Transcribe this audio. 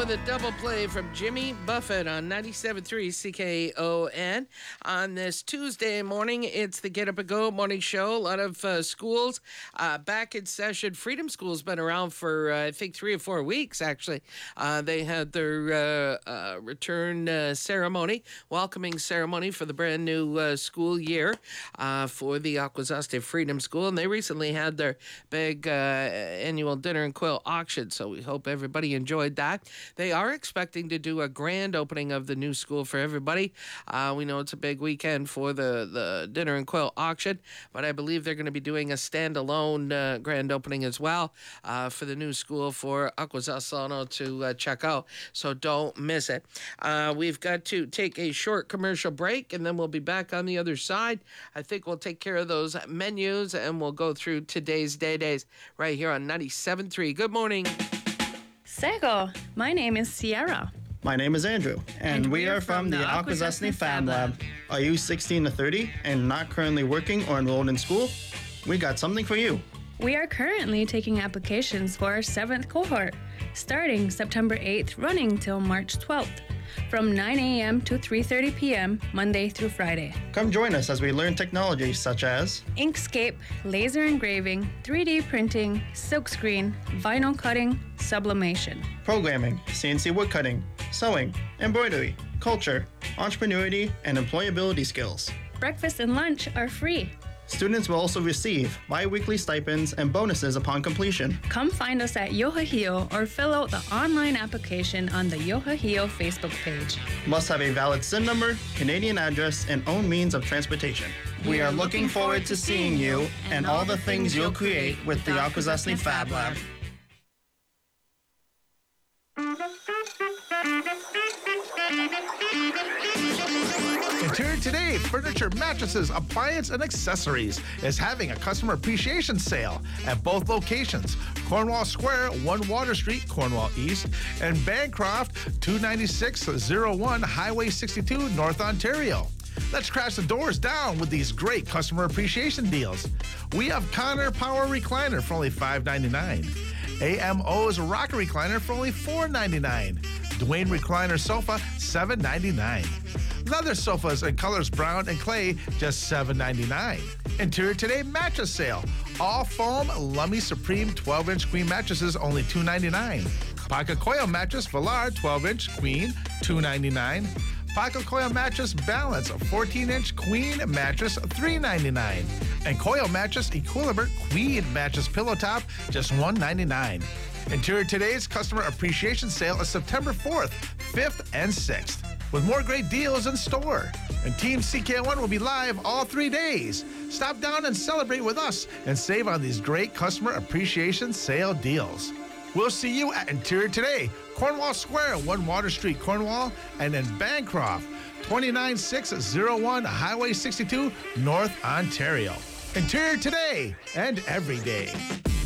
the double play from Jimmy Buffett on 97.3 CKON. On this Tuesday morning, it's the Get Up and Go morning show. A lot of schools back in session. Freedom School's been around for, I think, 3 or 4 weeks, actually. They had their return ceremony, welcoming ceremony for the brand new school year for the Akwesasne Freedom School. And they recently had their big annual dinner and quill auction, so we hope everybody enjoyed that. They are expecting to do a grand opening of the new school for everybody. We know it's a big weekend for the dinner and quill auction, but I believe they're going to be doing a standalone grand opening as well for the new school for Akwesasne to check out, so don't miss it. We've got to take a short commercial break, and then we'll be back on the other side. I think we'll take care of those menus, and we'll go through today's days right here on 97.3. Good morning. Sego, my name is Sierra. My name is Andrew, and we are from the Akwesasne Fab Lab. Are you 16 to 30 and not currently working or enrolled in school? We got something for you. We are currently taking applications for our 7th cohort, starting September 8th, running till March 12th, from 9 a.m. to 3:30 p.m., Monday through Friday. Come join us as we learn technologies such as Inkscape, laser engraving, 3D printing, silkscreen, vinyl cutting, sublimation, programming, CNC wood cutting, sewing, embroidery, culture, entrepreneurship, and employability skills. Breakfast and lunch are free. Students will also receive bi-weekly stipends and bonuses upon completion. Come find us at YoHaHio or fill out the online application on the YoHaHio Facebook page. Must have a valid SIN number, Canadian address, and own means of transportation. We are looking forward to seeing you and all the things you'll create with the Akwesasne Fab Lab. Interior Today Furniture, Mattresses, Appliance, and Accessories is having a customer appreciation sale at both locations, Cornwall Square, 1 Water Street, Cornwall East, and Bancroft, 29601 Highway 62, North Ontario. Let's crash the doors down with these great customer appreciation deals. We have Connor Power Recliner for only $5.99. AMO's Rocker Recliner for only $4.99. Dwayne Recliner Sofa, $7.99. Leather sofas in colors brown and clay, just $7.99. Interior Today Mattress Sale. All foam Lummi Supreme 12-inch queen mattresses, only $2.99. Pacacoya Mattress Velar 12-inch queen, $2.99. Pacacoya Mattress Balance, a 14-inch queen mattress, $3.99. And Coil Mattress Equilibre Queen Mattress Pillow Top, just $1.99. Interior Today's Customer Appreciation Sale is September 4th, 5th, and 6th, with more great deals in store. And Team CK1 will be live all 3 days. Stop down and celebrate with us and save on these great Customer Appreciation Sale deals. We'll see you at Interior Today, Cornwall Square, 1 Water Street, Cornwall, and in Bancroft, 29601 Highway 62, North Ontario. Interior Today and every day.